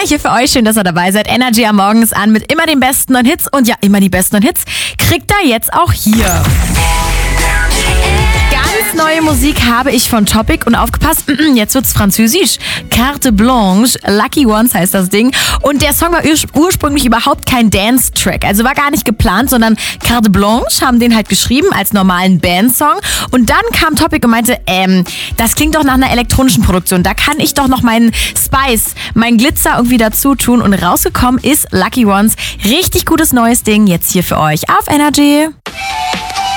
hier für euch. Schön, dass ihr dabei seid. Energy am Morgen ist an mit immer den besten neuen Hits. Und ja, immer die besten neuen Hits kriegt ihr jetzt auch hier. Ganz neue Musik habe ich von Topic und aufgepasst, jetzt wird's französisch. Carte Blanche, Lucky Ones heißt das Ding. Und der Song war ursprünglich überhaupt kein Dance-Track, also war gar nicht geplant, sondern Carte Blanche haben den halt geschrieben als normalen Bandsong. Und dann kam Topic und meinte, das klingt doch nach einer elektronischen Produktion, da kann ich doch noch meinen Spice, meinen Glitzer irgendwie dazu tun. Und rausgekommen ist Lucky Ones. Richtig gutes neues Ding jetzt hier für euch auf Energy.